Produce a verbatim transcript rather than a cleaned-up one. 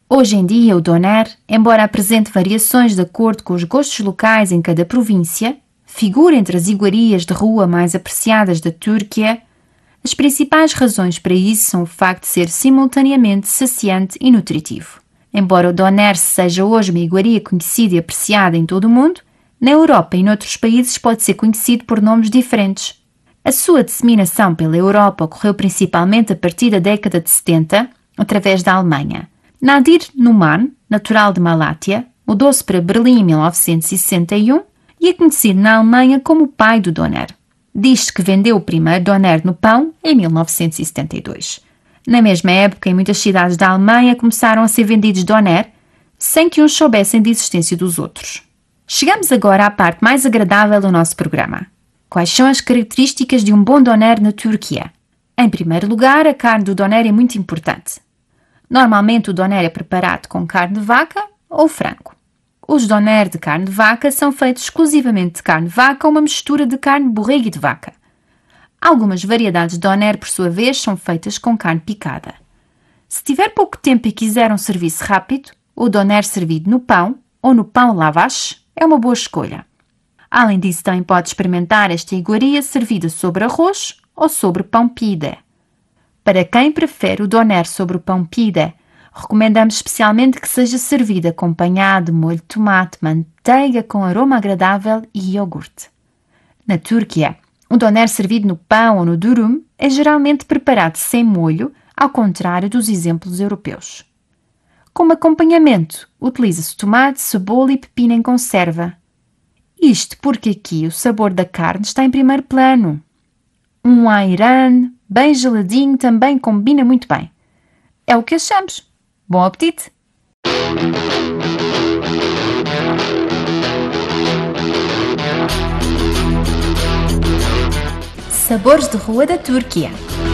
Hoje em dia, o doner, embora apresente variações de acordo com os gostos locais em cada província, figura entre as iguarias de rua mais apreciadas da Turquia. As principais razões para isso são o facto de ser simultaneamente saciante e nutritivo. Embora o doner seja hoje uma iguaria conhecida e apreciada em todo o mundo, na Europa e noutros países pode ser conhecido por nomes diferentes. A sua disseminação pela Europa ocorreu principalmente a partir da década de setenta, através da Alemanha. Nadir Numan, natural de Malátia, mudou-se para Berlim em mil novecentos e sessenta e um e é conhecido na Alemanha como o pai do doner. Diz-se que vendeu o primeiro doner no pão em mil novecentos e setenta e dois. Na mesma época, em muitas cidades da Alemanha começaram a ser vendidos doner, sem que uns soubessem da existência dos outros. Chegamos agora à parte mais agradável do nosso programa. Quais são as características de um bom doner na Turquia? Em primeiro lugar, a carne do doner é muito importante. Normalmente o doner é preparado com carne de vaca ou frango. Os doner de carne de vaca são feitos exclusivamente de carne de vaca ou uma mistura de carne de borrego e de vaca. Algumas variedades de doner, por sua vez, são feitas com carne picada. Se tiver pouco tempo e quiser um serviço rápido, o doner servido no pão ou no pão lavash é uma boa escolha. Além disso, também pode experimentar esta iguaria servida sobre arroz ou sobre pão pide. Para quem prefere o doner sobre o pão pide, recomendamos especialmente que seja servido acompanhado de molho de tomate, manteiga com aroma agradável e iogurte. Na Turquia, o doner servido no pão ou no durum é geralmente preparado sem molho, ao contrário dos exemplos europeus. Como acompanhamento, utiliza-se tomate, cebola e pepino em conserva. Isto porque aqui o sabor da carne está em primeiro plano. Um ayran bem geladinho também combina muito bem. É o que achamos. Bom apetite! Sabores de rua da Turquia.